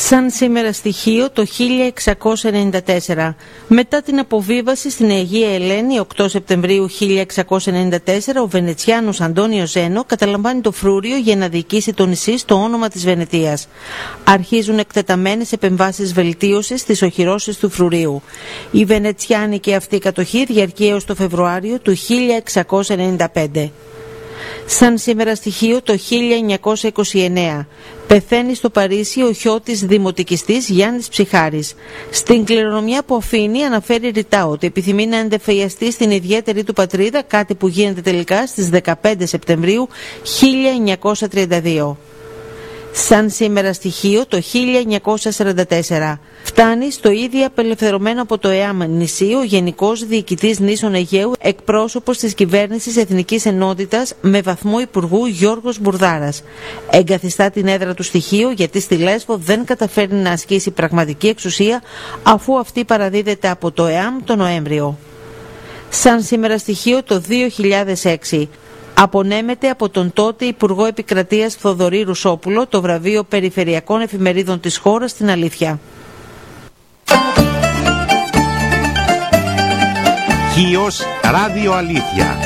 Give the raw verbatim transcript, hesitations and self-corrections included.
Σαν σήμερα στοιχείο το χίλια εξακόσια ενενήντα τέσσερα. Μετά την αποβίβαση στην Αιγαία Ελένη οκτώ Σεπτεμβρίου χίλια εξακόσια ενενήντα τέσσερα, ο Βενετσιάνος Αντώνιο Ζένο καταλαμβάνει το Φρούριο για να διοικήσει το νησί στο όνομα της Βενετίας. Αρχίζουν εκτεταμένες επεμβάσεις βελτίωσης στις οχυρώσεις του Φρουρίου. Η βενετσιάνικη αυτή κατοχή διαρκεί έως το Φεβρουάριο του χίλια εξακόσια ενενήντα πέντε. Σαν σήμερα στοιχείο το χίλια εννιακόσια είκοσι εννέα. Πεθαίνει στο Παρίσι ο χιώτης δημοτικιστής Γιάννης Ψυχάρης. Στην κληρονομιά που αφήνει αναφέρει ρητά ότι επιθυμεί να εντεφιαστεί στην ιδιαίτερη του πατρίδα, κάτι που γίνεται τελικά στις δεκαπέντε Σεπτεμβρίου χίλια εννιακόσια τριάντα δύο. Σαν σήμερα στοιχείο το χίλια εννιακόσια σαράντα τέσσερα. Φτάνει στο ήδη απελευθερωμένο από το ΕΑΜ νησί ο Γενικός Διοικητής Νήσων Αιγαίου, εκπρόσωπος της Κυβέρνησης Εθνικής Ενότητας με βαθμό Υπουργού Γιώργος Μπουρδάρας. Εγκαθιστά την έδρα του στοιχείο γιατί στη Λέσβο δεν καταφέρνει να ασκήσει πραγματική εξουσία αφού αυτή παραδίδεται από το ΕΑΜ το Νοέμβριο. Σαν σήμερα στοιχείο το δύο χιλιάδες έξι. Απονέμεται από τον τότε Υπουργό Επικρατείας Θοδωρή Ρουσόπουλο το βραβείο Περιφερειακών Εφημερίδων της χώρας στην Αλήθεια. Χίος Ράδιο Αλήθεια.